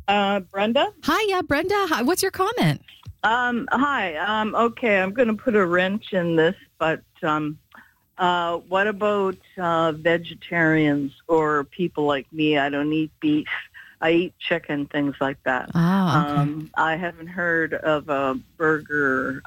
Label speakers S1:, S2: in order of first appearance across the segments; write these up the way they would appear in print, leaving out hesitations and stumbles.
S1: Brenda?
S2: Hi, yeah, Brenda. Hi, what's your comment?
S1: Hi. Okay, I'm going to put a wrench in this, but what about vegetarians or people like me? I don't eat beef. I eat chicken, things like that.
S2: Oh, okay.
S1: I haven't heard of a burger,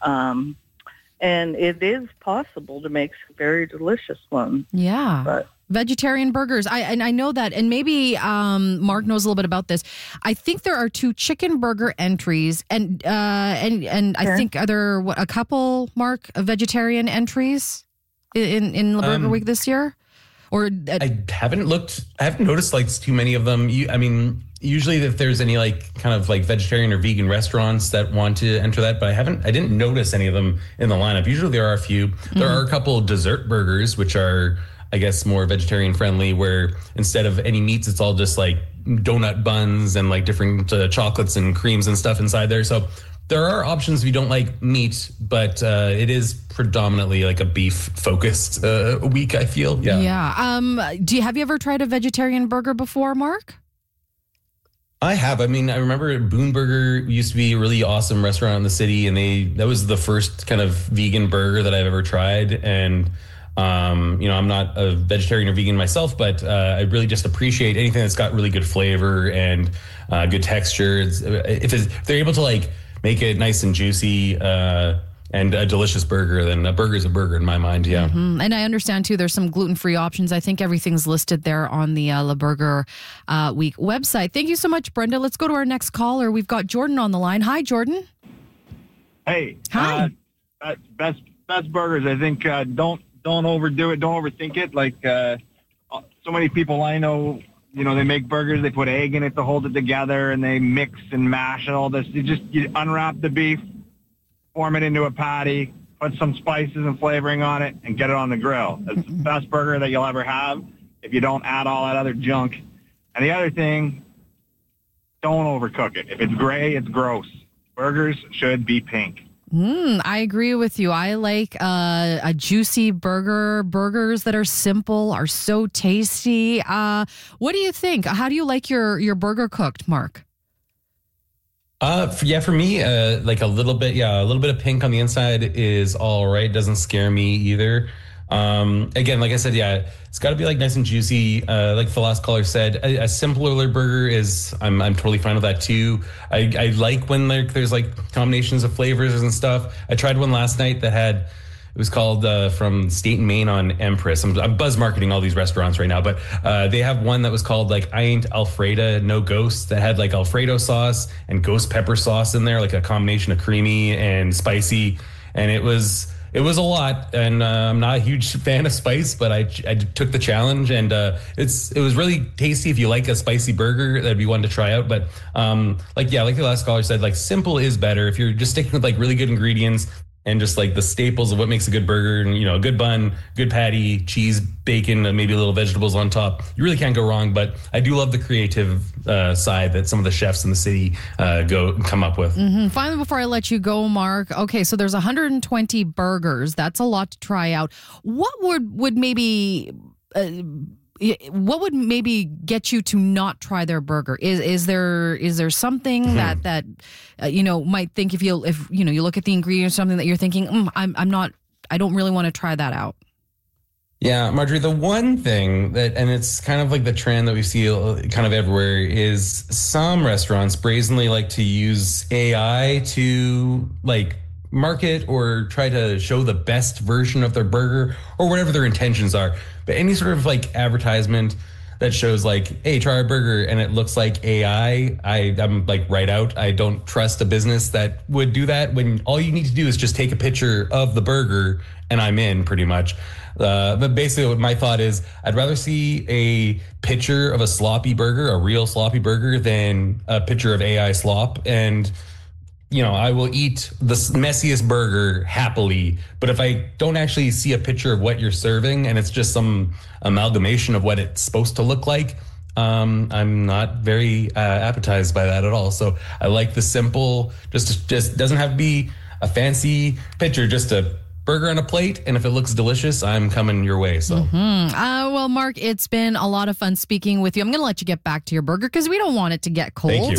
S1: and it is possible to make some very delicious ones.
S2: Yeah.
S1: But
S2: Vegetarian burgers. I know that, and maybe Mark knows a little bit about this. I think there are 2 chicken burger entries, and I think are there a couple, Mark, of vegetarian entries in the Burger Week this year? Or
S3: I haven't looked. I haven't noticed like too many of them. Usually if there's any like kind of like vegetarian or vegan restaurants that want to enter that, but I didn't notice any of them in the lineup. Usually there are a few. There are a couple dessert burgers, which are, I guess, more vegetarian friendly, where instead of any meats, it's all just like donut buns and like different chocolates and creams and stuff inside there. So there are options if you don't like meat, but it is predominantly like a beef focused week, I feel. Yeah.
S2: Yeah. Have you ever tried a vegetarian burger before, Mark?
S3: I have. I remember Boone Burger used to be a really awesome restaurant in the city, and that was the first kind of vegan burger that I've ever tried. And I'm not a vegetarian or vegan myself, but I really just appreciate anything that's got really good flavor and good texture. If they're able to like make it nice and juicy and a delicious burger, then a burger is a burger in my mind. Yeah.
S2: Mm-hmm. And I understand too, there's some gluten-free options. I think everything's listed there on the La Burger Week website. Thank you so much, Brenda. Let's go to our next caller. We've got Jordan on the line. Hi, Jordan.
S4: Hey.
S2: Hi.
S4: Best burgers. I think don't overdo it. Don't overthink it. Like so many people I know, they make burgers. They put egg in it to hold it together, and they mix and mash and all this. You unwrap the beef, form it into a patty, put some spices and flavoring on it, and get it on the grill. It's the best burger that you'll ever have if you don't add all that other junk. And the other thing, don't overcook it. If it's gray, it's gross. Burgers should be pink.
S2: I agree with you. I like a juicy burger. Burgers that are simple are so tasty. What do you think? How do you like your burger cooked, Mark?
S3: For me, like a little bit of pink on the inside is all right. Doesn't scare me either. Again, like I said, it's got to be like nice and juicy. Like the last caller said, a simpler burger is, I'm totally fine with that too. I like when there's like combinations of flavors and stuff. I tried one last night it was called from State and Main on Empress. I'm buzz marketing all these restaurants right now, but they have one that was called like I Ain't Alfreda No Ghost, that had like Alfredo sauce and ghost pepper sauce in there, like a combination of creamy and spicy, and it was a lot. And I'm not a huge fan of spice, but I took the challenge, and it was really tasty. If you like a spicy burger, that'd be one to try out. But like the last caller said, like simple is better. If you're just sticking with like really good ingredients and just like the staples of what makes a good burger, and a good bun, good patty, cheese, bacon, and maybe a little vegetables on top, you really can't go wrong. But I do love the creative side that some of the chefs in the city come up with.
S2: Mm-hmm. Finally, before I let you go, Mark, okay, so there's 120 burgers. That's a lot to try out. What would maybe get you to not try their burger? Is there something that might think if you look at the ingredients, something that you're thinking, I don't really want to try that out?
S3: Yeah, Marjorie, the one thing and it's kind of like the trend that we see kind of everywhere, is some restaurants brazenly like to use AI to like market or try to show the best version of their burger or whatever their intentions are. But any sort of like advertisement that shows like, hey, try our burger, and it looks like AI, I'm like right out. I don't trust a business that would do that, when all you need to do is just take a picture of the burger and I'm in, pretty much. But basically what my thought is, I'd rather see a picture of a sloppy burger, a real sloppy burger, than a picture of AI slop. And I will eat the messiest burger happily, but if I don't actually see a picture of what you're serving and it's just some amalgamation of what it's supposed to look like, I'm not very appetized by that at all. So I like the simple, just doesn't have to be a fancy picture, just a burger on a plate, and if it looks delicious, I'm coming your way. So,
S2: well, Mark, it's been a lot of fun speaking with you. I'm going to let you get back to your burger because we don't want it to get cold.
S3: Thank you.